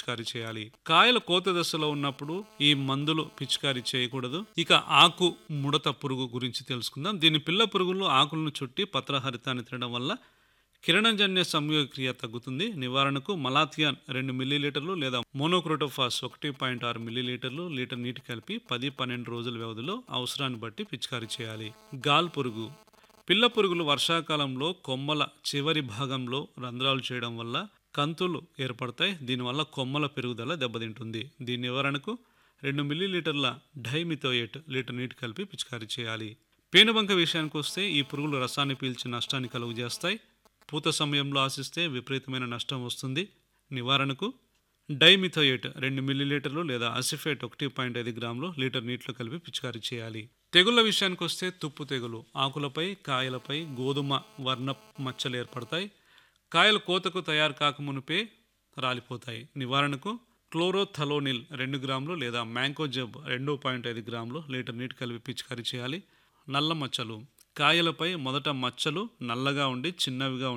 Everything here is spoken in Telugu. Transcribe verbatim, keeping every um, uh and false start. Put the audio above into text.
పిచికారీ చేయాలి. కాయల కోత దశలో ఉన్నప్పుడు ఈ మందులు పిచికారీ చేయకూడదు. ఇక ఆకు ముడత పురుగు గురించి తెలుసుకుందాం. దీని పిల్ల పురుగులు ఆకులను చుట్టి పత్రహరితాన్ని తినడం వల్ల కిరణజన్య సంయోగక్రియ తగ్గుతుంది. నివారణకు మలాథియాన్ రెండు మిల్లీలీటర్లు లేదా మోనోక్రోటోఫాస్ ఒకటి పాయింట్ ఆరు మిల్లీలీటర్లు లీటర్ నీటి కలిపి పది పన్నెండు రోజుల వ్యవధిలో అవసరాన్ని బట్టి పిచికారీ చేయాలి. గాల్ పురుగు పిల్ల పురుగులు వర్షాకాలంలో కొమ్మల చివరి భాగంలో రంధ్రాలు చేయడం వల్ల కంతులు ఏర్పడతాయి. దీనివల్ల కొమ్మల పెరుగుదల దెబ్బతింటుంది. దీని నివారణకు రెండు మిల్లీలీటర్ల డైమిథోయేట్ లీటర్ నీటి కలిపి పిచికారీ చేయాలి. పేనుబంక విషయానికి వస్తే ఈ పురుగులు రసాన్ని పీల్చి నష్టాన్ని కలుగు చేస్తాయి. పూత సమయంలో ఆశిస్తే విపరీతమైన నష్టం వస్తుంది. నివారణకు డైమిథోయేట్ రెండు మిల్లీలీటర్లు లేదా అసిఫేట్ ఒకటి పాయింట్ ఐదు గ్రాములు లీటర్ నీటిలో కలిపి పిచికారీ చేయాలి. తెగుళ్ల విషయానికి వస్తే తుప్పు తెగులు ఆకులపై కాయలపై గోధుమ వర్ణ మచ్చలు ఏర్పడతాయి. కాయలు కోతకు తయారు కాకమునిపే రాలిపోతాయి. నివారణకు క్లోరోథలోనిల్ రెండు గ్రాములు లేదా మ్యాంకోజెబ్ రెండు పాయింట్ ఐదు గ్రాములు లీటర్ నీటి కలిపి పిచికారీ చేయాలి. నల్ల మచ్చలు కాయలపై మొదట మచ్చలు నల్లగా ఉండి చిన్నవిగా